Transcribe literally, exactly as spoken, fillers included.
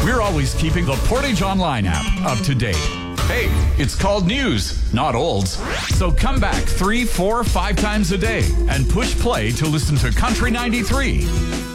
we're always keeping the Portage Online app up to date. Hey, it's called news, not olds. So come back three, four, five times a day and push play to listen to Country ninety-three.